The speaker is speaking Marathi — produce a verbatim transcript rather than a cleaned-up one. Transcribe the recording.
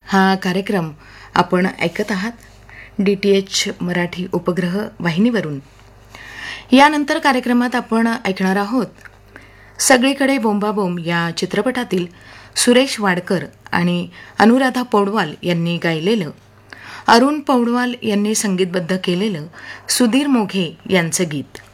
हा कार्यक्रम आपण ऐकत आहात डी टी एच मराठी उपग्रह वाहिनीवरून. यानंतर कार्यक्रमात आपण ऐकणार आहोत सगळीकडे बोंबाबोंब या चित्रपटातील सुरेश वाडकर आणि अनुराधा पौडवाल यांनी गायलेलं, अरुण पौडवाल यांनी संगीतबद्ध केलेलं सुधीर मोघे यांचं गीत.